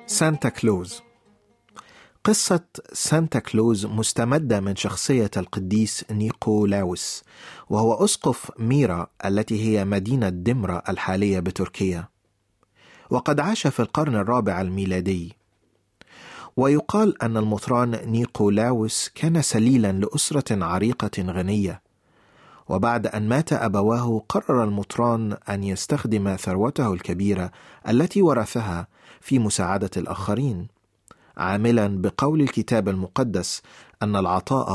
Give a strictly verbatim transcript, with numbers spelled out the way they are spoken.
سانتا كلوز. قصة سانتا كلوز مستمدة من شخصية القديس نيقولاوس، وهو أسقف ميرا التي هي مدينة دمرة الحالية بتركيا، وقد عاش في القرن الرابع الميلادي. ويقال أن المطران نيقولاوس كان سليلا لأسرة عريقة غنية، وبعد أن مات أبواه قرر المطران أن يستخدم ثروته الكبيرة التي ورثها في مساعدة الآخرين، عاملا بقول الكتاب المقدس أن العطاء